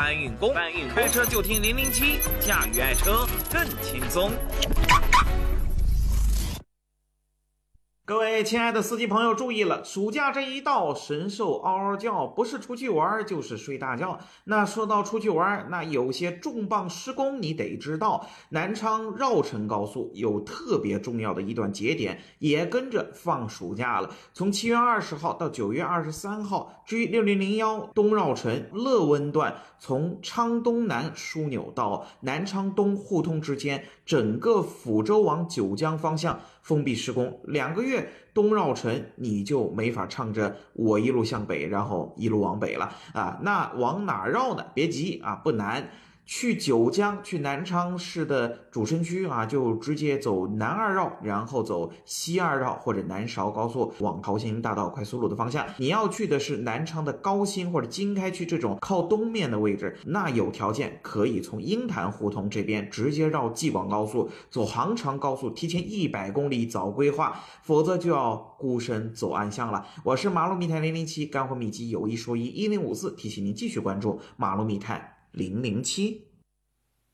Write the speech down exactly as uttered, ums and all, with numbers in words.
搬运工，搬运开车就听零零七，驾驭爱车更轻松。各位亲爱的司机朋友注意了，暑假这一到，神兽嗷嗷叫，不是出去玩就是睡大觉。那说到出去玩，那有些重磅施工你得知道，南昌绕城高速有特别重要的一段节点也跟着放暑假了，从七月二十号到九月二十三号 G 六零零一东绕城乐温段，从昌东南枢纽到南昌东互通之间，整个抚州往九江方向封闭施工，两个月东绕城你就没法唱着我一路向北，然后一路往北了啊。那往哪绕呢？别急啊，不难。去九江，去南昌市的主城区啊，就直接走南二绕，然后走西二绕或者南韶高速往桃兴大道快速路的方向。你要去的是南昌的高新或者经开区这种靠东面的位置，那有条件可以从鹰潭胡同这边直接绕济广高速，走杭长高速，提前一百公里早规划，否则就要孤身走暗巷了。我是马路密探零零七，干货秘籍有一说一，一零五四，提醒您继续关注马路密探零零七。